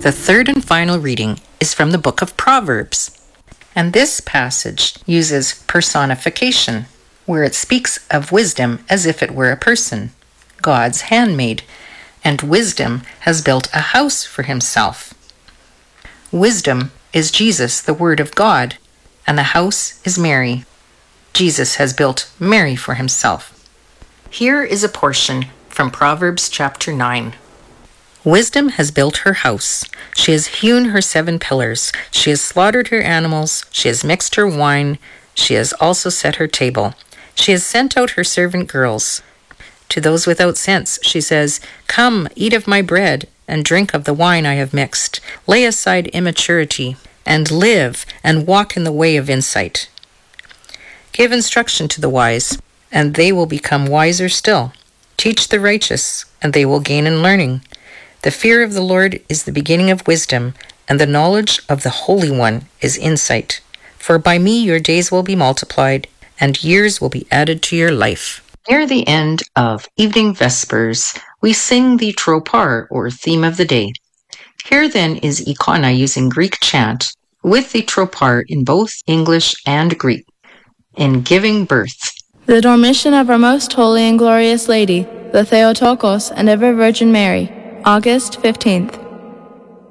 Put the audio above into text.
The third and final reading is from the book of Proverbs. And this passage uses personification, where it speaks of wisdom as if it were a person, God's handmaid, and wisdom has built a house for himself. Wisdom is Jesus, the Word of God, and the house is Mary. Jesus has built Mary for himself. Here is a portion from Proverbs chapter 9. Wisdom has built her house. She has hewn her 7 pillars. She has slaughtered her animals. She has mixed her wine. She has also set her table. She has sent out her servant girls. To those without sense, she says, "Come, eat of my bread, and drink of the wine I have mixed. Lay aside immaturity, and live, and walk in the way of insight. Give instruction to the wise, and they will become wiser still. Teach the righteous, and they will gain in learning. The fear of the Lord is the beginning of wisdom, and the knowledge of the Holy One is insight. For by me your days will be multiplied, and years will be added to your life." Near the end of Evening Vespers, we sing the Tropar, or theme of the day. Here then is Ikona using Greek chant with the Tropar in both English and Greek. In giving birth. The Dormition of our most holy and glorious Lady, the Theotokos and ever Virgin Mary, August 15th.